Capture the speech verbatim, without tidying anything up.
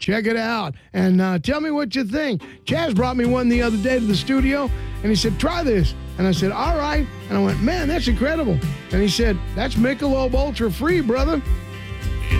Check it out and uh, tell me what you think. Chaz brought me one the other day to the studio, and he said, try this. And I said, all right. And I went, man, that's incredible. And he said, that's Michelob Ultra Free, brother.